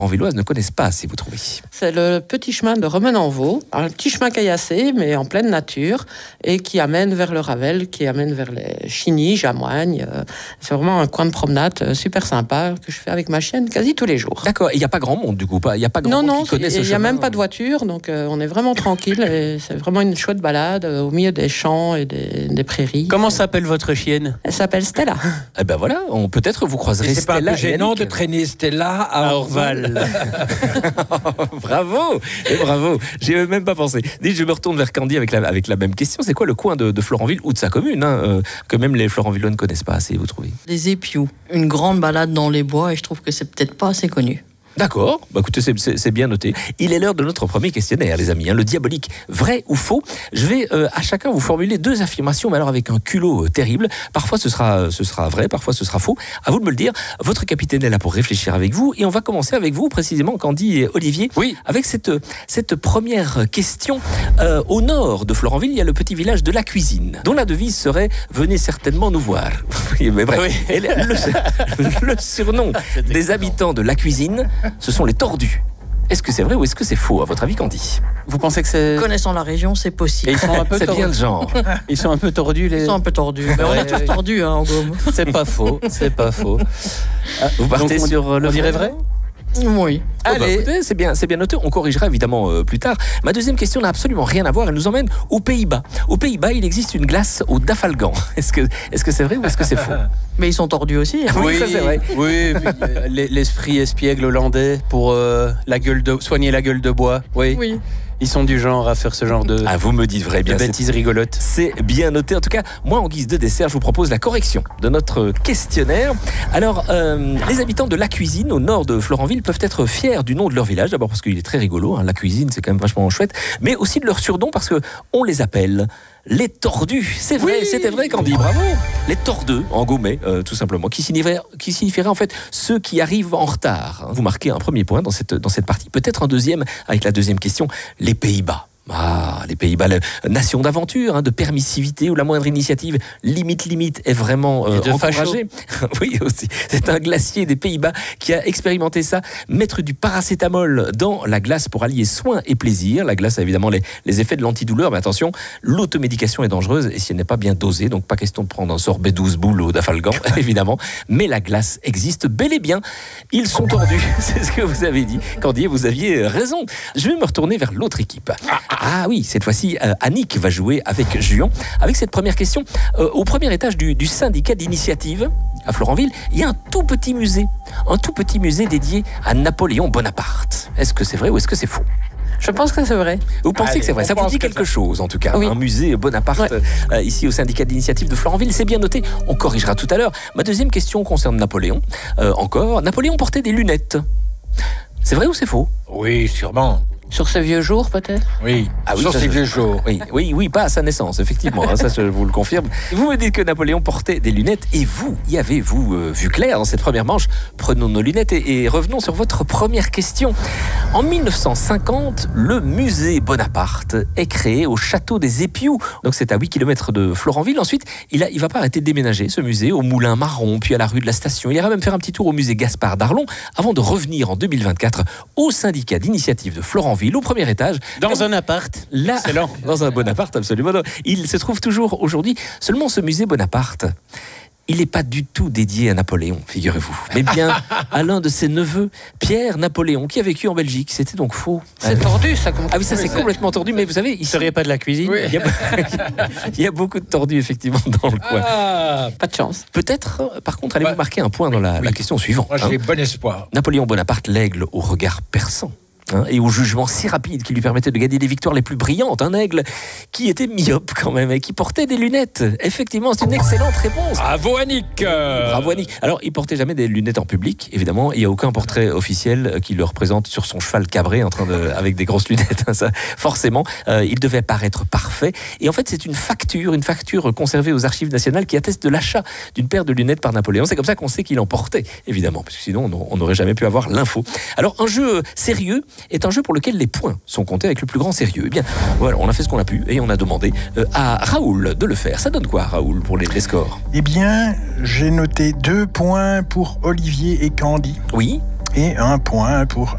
Florenvilloises ne connaissent pas, si vous trouvez. C'est le petit chemin de Remenenvaux, un petit chemin caillassé, mais en pleine nature, et qui amène vers le Ravel, qui amène vers les Chigny, Jamoigne. C'est vraiment un coin de promenade super sympa que je fais avec ma chienne quasi tous les jours. D'accord, et il n'y a pas grand monde du coup, il n'y a pas grand monde qui connaît ce chemin. Il n'y a même pas de voiture, donc on est vraiment tranquille, et c'est vraiment une chouette balade au milieu des champs et des prairies. Comment s'appelle votre chienne? Elle s'appelle Stella. Eh ben voilà, peut-être vous croiserez c'est pas un Stella peu gênant et de traîner Stella à Orval. Bravo, et bravo. J'y avais même pas pensé. Je me retourne vers Candy avec la même question. C'est quoi le coin de Florenville ou de sa commune que même les Florenvillois ne connaissent pas assez, vous trouvez? Les Épious, une grande balade dans les bois, et je trouve que c'est peut-être pas assez connu. D'accord, écoutez, c'est bien noté. Il est l'heure de notre premier questionnaire, les amis, le diabolique, vrai ou faux. Je vais à chacun vous formuler 2 affirmations, mais alors avec un culot terrible. Parfois ce sera vrai, parfois ce sera faux. À vous de me le dire. Votre capitaine est là pour réfléchir avec vous, et on va commencer avec vous, précisément, Candy et Olivier. Oui. Avec cette première question. Au nord de Florenville, il y a le petit village de La Cuisine, dont la devise serait « Venez certainement nous voir ». Mais bref, Oui. Et le surnom des habitants de La Cuisine, ce sont les tordus. Est-ce que c'est vrai ou est-ce que c'est faux, à votre avis, Candy? Vous pensez que c'est... Connaissant la région, c'est Et possible. ils sont un peu C'est bien le tordus. genre. Ils sont un peu tordus, les... Ils sont un peu tordus. Mais on est tous tordus en Gaume. C'est pas faux, c'est pas faux. Vous partez Donc, sur le on dirait vrai? Oui. Allez. Écoutez, c'est bien noté. On corrigera évidemment plus tard. Ma deuxième question n'a absolument rien à voir. Elle nous emmène aux Pays-Bas. Aux Pays-Bas, il existe une glace au dafalgan. Est-ce que c'est vrai ou est-ce que c'est faux? Mais ils sont tordus aussi. Hein. Oui, ça, c'est vrai. Oui, l'esprit espiègle hollandais pour soigner la gueule de bois. Oui. Oui. Ils sont du genre à faire ce genre de Vous me dites vrai, bien. bêtises rigolotes. C'est bien noté. En tout cas, moi, en guise de dessert, je vous propose la correction de notre questionnaire. Alors, les habitants de La Cuisine, au nord de Florenville, peuvent être fiers du nom de leur village. D'abord parce qu'il est très rigolo. La Cuisine, c'est quand même vachement chouette. Mais aussi de leur surnom parce qu'on les appelle les tordus. C'est vrai, c'était vrai, Candy. Bravo. Les tordeux, en gourmet, tout simplement, qui signifierait en fait ceux qui arrivent en retard. Vous marquez un premier point dans cette partie. Peut-être un deuxième avec la deuxième question. Les Pays-Bas. Les Pays-Bas, nation d'aventure, de permissivité, où la moindre initiative limite est vraiment encouragée. Oui, aussi. C'est un glacier des Pays-Bas qui a expérimenté ça. Mettre du paracétamol dans la glace pour allier soin et plaisir. La glace a évidemment les effets de l'antidouleur, mais attention, l'automédication est dangereuse et si elle n'est pas bien dosée, donc pas question de prendre un sorbet 12 boules au dafalgan, évidemment. Mais la glace existe bel et bien. Ils sont tordus, c'est ce que vous avez dit. Candy, vous aviez raison. Je vais me retourner vers l'autre équipe. Ah oui, cette fois-ci, Annick va jouer avec Juan. Avec cette première question, au premier étage du syndicat d'initiative à Florenville, il y a un tout petit musée dédié à Napoléon Bonaparte. Est-ce que c'est vrai ou est-ce que c'est faux? Je pense que c'est vrai. Vous pensez que c'est vrai? Ça vous dit quelque chose, en tout cas. Oui. Un musée Bonaparte, ici au syndicat d'initiative de Florenville, c'est bien noté. On corrigera tout à l'heure. Ma deuxième question concerne Napoléon. Encore, Napoléon portait des lunettes. C'est vrai ou c'est faux? Oui, sûrement. Sur ses vieux jours, peut-être? Oui, oui, sur ça, ces vieux jours. Oui, pas à sa naissance, effectivement. Ça, je vous le confirme. Vous me dites que Napoléon portait des lunettes et vous, y avez-vous vu clair dans cette première manche? Prenons nos lunettes et revenons sur votre première question. En 1950, le musée Bonaparte est créé au château des Épious. Donc c'est à 8 km de Florenville. Ensuite, il va pas arrêter de déménager ce musée au Moulin Marron, puis à la rue de la Station. Il ira même faire un petit tour au musée Gaspard d'Arlon avant de revenir en 2024 au syndicat d'initiative de Florenville, au premier étage. Dans un appart. Là, Excellent. dans un Bonaparte, absolument. Il se trouve toujours aujourd'hui. Seulement, ce musée Bonaparte, il n'est pas du tout dédié à Napoléon, figurez-vous, mais bien à l'un de ses neveux, Pierre Napoléon, qui a vécu en Belgique. C'était donc faux. C'est tordu, ça. Ah oui, ça c'est complètement tordu, mais vous savez, Vous ne seriez pas de la cuisine? Oui. il y a beaucoup de tordus, effectivement, dans le coin. Pas de chance. Peut-être, par contre, allez-vous marquer un point dans la question suivante. Moi, j'ai bon espoir. Napoléon Bonaparte, l'aigle au regard perçant. Et au jugement si rapide qui lui permettait de gagner des victoires les plus brillantes. Un aigle qui était myope quand même et qui portait des lunettes. Effectivement, c'est une excellente réponse. Bravo Annick. Bravo Annick. Alors, il portait jamais des lunettes en public, évidemment. Il n'y a aucun portrait officiel qui le représente sur son cheval cabré avec des grosses lunettes. Ça, forcément, il devait paraître parfait. Et en fait, c'est une facture conservée aux Archives nationales qui atteste de l'achat d'une paire de lunettes par Napoléon. C'est comme ça qu'on sait qu'il en portait, évidemment, parce que sinon, on n'aurait jamais pu avoir l'info. Alors, un jeu sérieux est un jeu pour lequel les points sont comptés avec le plus grand sérieux. Eh bien, voilà, on a fait ce qu'on a pu et on a demandé à Raoul de le faire. Ça donne quoi, Raoul, pour les scores? Eh bien, j'ai noté 2 points pour Olivier et Candy. Oui. Et un point pour